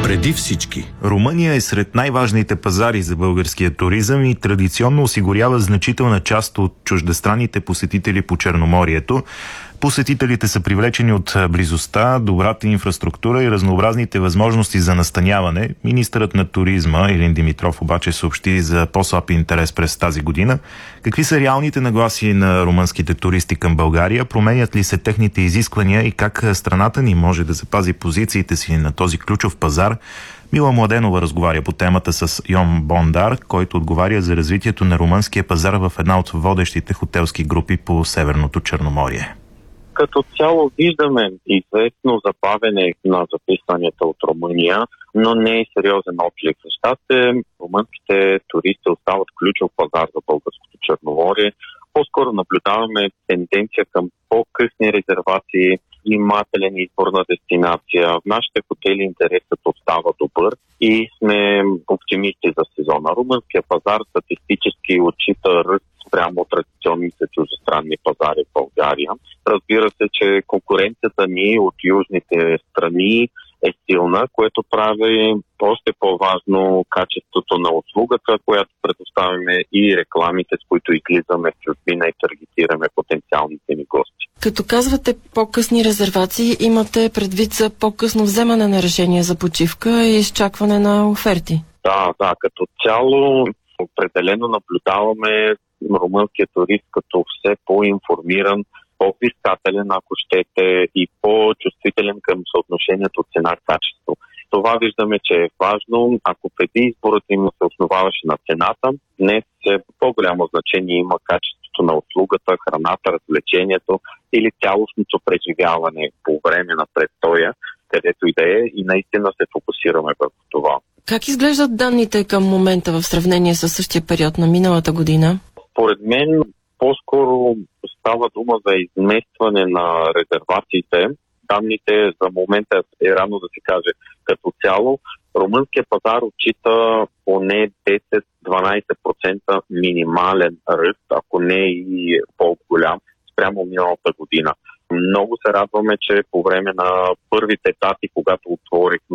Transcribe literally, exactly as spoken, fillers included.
Преди всички. Румъния е сред най-важните пазари за българския туризъм и традиционно осигурява значителна част от чуждестранните посетители по Черноморието. Посетителите са привлечени от близостта, добрата инфраструктура и разнообразните възможности за настаняване. Министърът на туризма Илин Димитров обаче съобщи за по-слаб интерес през тази година. Какви са реалните нагласи на румънските туристи към България? Променят ли се техните изисквания и как страната ни може да запази позициите си на този ключов пазар? Мила Младенова разговаря по темата с Йон Бондар, който отговаря за развитието на румънския пазар в една от водещите хотелски групи по Северното Черноморие. Като цяло виждаме известно забавене на записванията от Румъния, но не е сериозен отлив. Щата, румънските туристи остават ключов пазар за българското Черноморие. По-скоро наблюдаваме тенденция към по-късни резервации, внимателен избор на дестинация. В нашите хотели интересът остава добър и сме оптимисти за сезона. Румънския пазар статистически отчита ръст спрямо традиционните чуждестранни пазари в България. Разбира се, че конкуренцията ни от южните страни е силна, което прави още по-важно качеството на услугата, която предоставяме, и рекламите, с които излизаме в чужбина и таргетираме потенциалните ни гости. Като казвате по-късни резервации, имате предвид за по-късно вземане на решение за почивка и изчакване на оферти? Да, да, като цяло определено наблюдаваме румънския турист като все по-информиран, по-взискателен, ако щете, и по-чувствителен към съотношението цена-качество. Това виждаме, че е важно. Ако преди изборът им се основаваше на цената, днес е по-голямо значение има качеството на услугата, храната, развлечението или цялостното преживяване по време на престоя, където и да е, и наистина се фокусираме върху това. Как изглеждат данните към момента в сравнение с същия период на миналата година? Според мен по-скоро става дума за изместване на резервациите. Данните за момента е рано да се каже. Като цяло, румънския пазар отчита поне десет-дванадесет процента минимален ръст, ако не и по-голям, спрямо миналата година. Много се радваме, че по време на първите дати, когато отворихме